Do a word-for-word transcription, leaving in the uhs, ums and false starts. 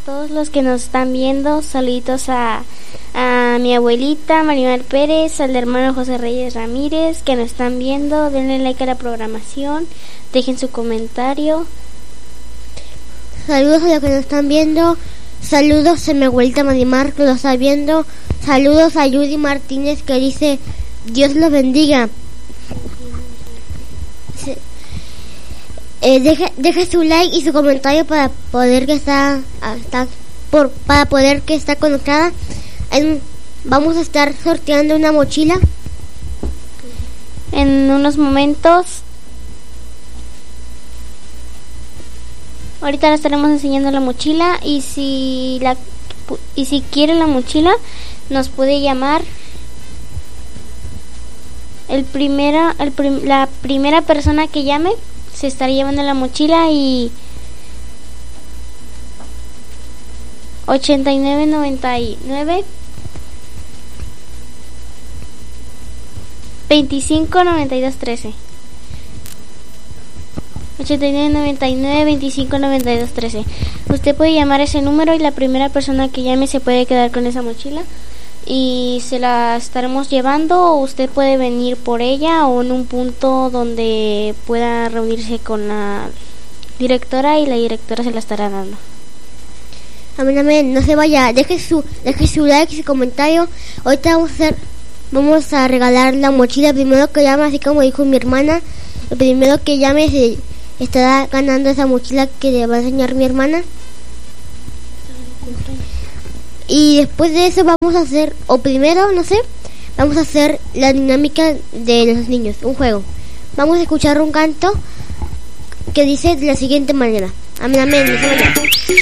todos los que nos están viendo. Saluditos a, a mi abuelita Marimar Pérez, al hermano José Reyes Ramírez, que nos están viendo. Denle like a la programación, dejen su comentario. Saludos a los que nos están viendo. Saludos a mi abuelita Marimar, que lo está viendo. Saludos a Judy Martínez, que dice Dios los bendiga. Sí. Eh, deje, deje su like y su comentario para poder que está, está por, para poder que está conectada. En, vamos a estar sorteando una mochila en unos momentos. Ahorita le estaremos enseñando la mochila, y si la y si quiere la mochila nos puede llamar. El primera el prim, la primera persona que llame se estará llevando la mochila. Y ochenta y nueve noventa y nueve veinticinco noventa y dos trece ochenta y nueve noventa y nueve veinticinco noventa y dos trece. Usted puede llamar a ese número y la primera persona que llame se puede quedar con esa mochila y se la estaremos llevando, o usted puede venir por ella o en un punto donde pueda reunirse con la directora y la directora se la estará dando. Amén, amén. No se vaya, deje su, deje su like y su comentario. Ahorita vamos a hacer, vamos a regalar la mochila. El primero que llame, así como dijo mi hermana, el primero que llame se estará ganando esa mochila que le va a enseñar mi hermana. Y después de eso vamos a hacer, o primero, no sé, vamos a hacer la dinámica de los niños, un juego. Vamos a escuchar un canto que dice de la siguiente manera. Amén, amén.